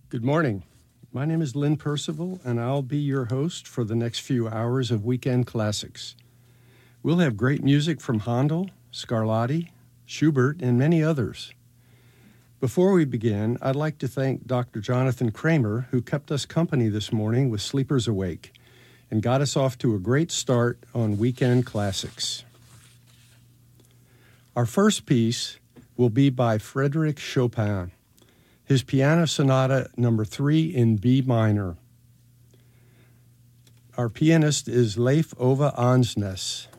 Good morning. My name is Lynn Percival, and I'll be your host for the next few hours of Weekend Classics. We'll have great music from Handel, Scarlatti, Schubert, and many others. Before we begin, I'd like to thank Dr. Jonathan Kramer, who kept us company this morning with Sleepers Awake and got us off to a great start on Weekend Classics. Our first piece will be by Frédéric Chopin, his Piano Sonata No. 3 in B minor. Our pianist is Leif Ove Ansnes.